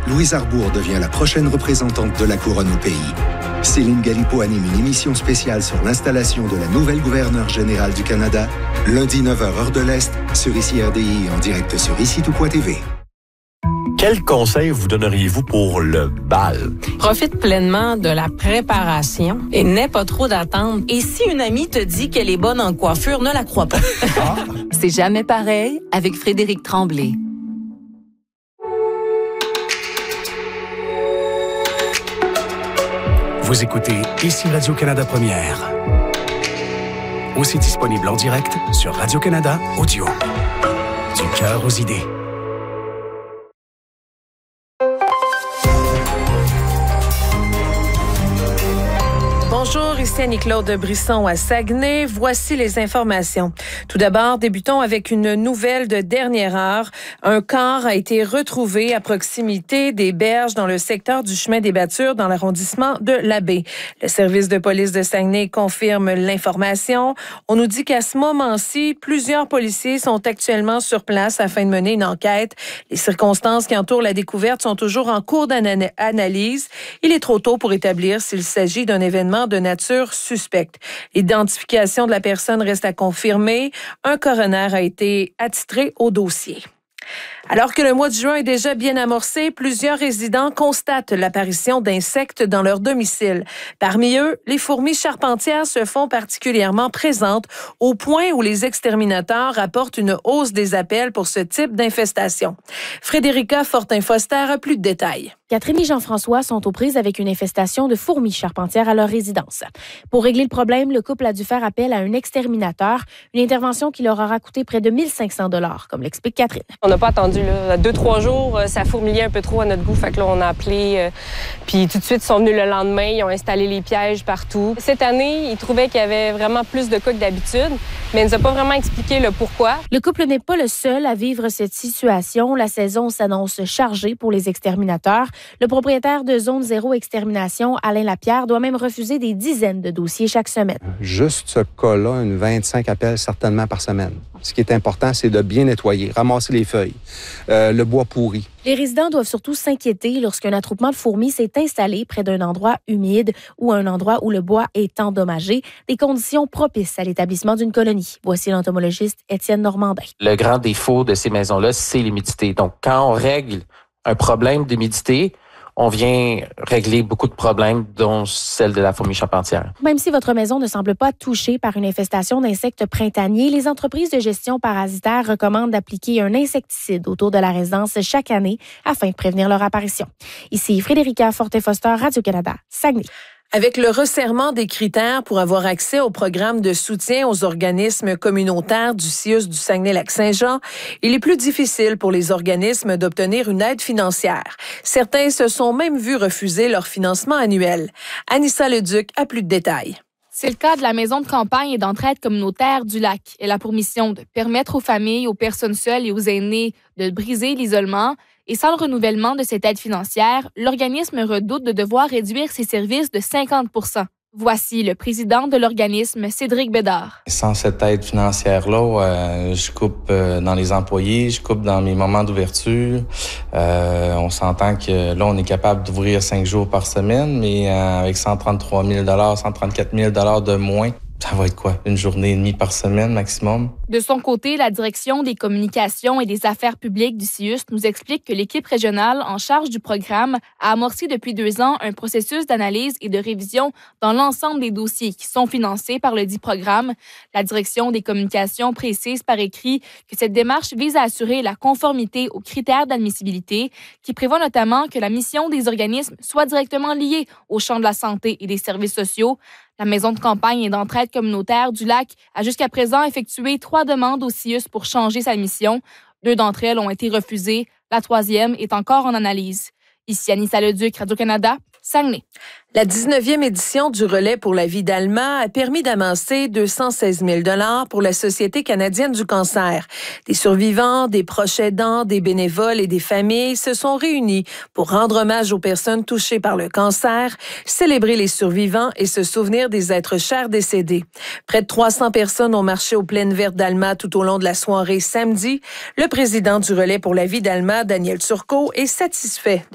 Louise Arbour devient la prochaine représentante de la couronne au pays. Céline Galipo anime une émission spéciale sur l'installation de la nouvelle gouverneure générale du Canada, lundi 9h heure de l'Est, sur ICI RDI en direct sur ICI-tout.tv. Quel conseil vous donneriez-vous pour le bal? Profite pleinement de la préparation et n'aie pas trop d'attente. Et si une amie te dit qu'elle est bonne en coiffure, ne la crois pas. C'est jamais pareil avec Frédéric Tremblay. Vous écoutez ici Radio-Canada Première. Aussi disponible en direct sur Radio-Canada Audio. Du cœur aux idées. Bonjour, ici Annie-Claude Brisson à Saguenay. Voici les informations. Tout d'abord, débutons avec une nouvelle de dernière heure. Un corps a été retrouvé à proximité des berges dans le secteur du chemin des Battures dans l'arrondissement de l'Abbé. Le service de police de Saguenay confirme l'information. On nous dit qu'à ce moment-ci, plusieurs policiers sont actuellement sur place afin de mener une enquête. Les circonstances qui entourent la découverte sont toujours en cours d'analyse. Il est trop tôt pour établir s'il s'agit d'un événement de nature suspecte. L'identification de la personne reste à confirmer. Un coroner a été attitré au dossier. Alors que le mois de juin est déjà bien amorcé, plusieurs résidents constatent l'apparition d'insectes dans leur domicile. Parmi eux, les fourmis charpentières se font particulièrement présentes au point où les exterminateurs rapportent une hausse des appels pour ce type d'infestation. Frédérica Fortin-Foster a plus de détails. Catherine et Jean-François sont aux prises avec une infestation de fourmis charpentières à leur résidence. Pour régler le problème, le couple a dû faire appel à un exterminateur, une intervention qui leur aura coûté près de 1 500 $, comme l'explique Catherine. On n'a pas attendu 2-3 jours, ça fourmillait un peu trop à notre goût, fait que là on a appelé, puis tout de suite ils sont venus le lendemain, ils ont installé les pièges partout. Cette année, ils trouvaient qu'il y avait vraiment plus de cas que d'habitude, mais ils nous ont pas vraiment expliqué le pourquoi. Le couple n'est pas le seul à vivre cette situation. La saison s'annonce chargée pour les exterminateurs. Le propriétaire de Zone Zéro Extermination, Alain Lapierre, doit même refuser des dizaines de dossiers chaque semaine. Juste ce cas-là, 25 appels certainement par semaine. Ce qui est important, c'est de bien nettoyer, ramasser les feuilles, le bois pourri. Les résidents doivent surtout s'inquiéter lorsqu'un attroupement de fourmis s'est installé près d'un endroit humide ou un endroit où le bois est endommagé, des conditions propices à l'établissement d'une colonie. Voici l'entomologiste Étienne Normandin. Le grand défaut de ces maisons-là, c'est l'humidité. Donc, quand on règle un problème d'humidité, on vient régler beaucoup de problèmes, dont celle de la fourmi charpentière. Même si votre maison ne semble pas touchée par une infestation d'insectes printaniers, les entreprises de gestion parasitaire recommandent d'appliquer un insecticide autour de la résidence chaque année afin de prévenir leur apparition. Ici Frédérica Fortin-Foster, Radio-Canada, Saguenay. Avec le resserrement des critères pour avoir accès au programme de soutien aux organismes communautaires du CIUS du Saguenay-Lac-Saint-Jean, il est plus difficile pour les organismes d'obtenir une aide financière. Certains se sont même vus refuser leur financement annuel. Anissa Leduc a plus de détails. C'est le cas de la maison de campagne et d'entraide communautaire du Lac. Elle a pour mission de permettre aux familles, aux personnes seules et aux aînés de briser l'isolement. Et sans le renouvellement de cette aide financière, l'organisme redoute de devoir réduire ses services de 50 %. Voici le président de l'organisme, Cédric Bédard. Sans cette aide financière-là, je coupe dans les employés, je coupe dans mes moments d'ouverture. On s'entend que là, on est capable d'ouvrir 5 jours par semaine, mais avec 133 000 $, 134 000 $ de moins, ça va être quoi? Une journée et demie par semaine maximum? De son côté, la direction des communications et des affaires publiques du CIUS nous explique que l'équipe régionale en charge du programme a amorcé depuis 2 ans un processus d'analyse et de révision dans l'ensemble des dossiers qui sont financés par le dit programme. La direction des communications précise par écrit que cette démarche vise à assurer la conformité aux critères d'admissibilité qui prévoient notamment que la mission des organismes soit directement liée au champ de la santé et des services sociaux. La maison de campagne et d'entraide communautaire du Lac a jusqu'à présent effectué 3 demandes au CIUS pour changer sa mission. 2 d'entre elles ont été refusées. La 3e est encore en analyse. Ici Anissa Leduc, Radio-Canada, Saguenay. La 19e édition du Relais pour la vie d'Alma a permis d'amasser 216 000 $ pour la Société canadienne du cancer. Des survivants, des proches aidants, des bénévoles et des familles se sont réunis pour rendre hommage aux personnes touchées par le cancer, célébrer les survivants et se souvenir des êtres chers décédés. Près de 300 personnes ont marché aux plaines vertes d'Alma tout au long de la soirée samedi. Le président du Relais pour la vie d'Alma, Daniel Turcot, est satisfait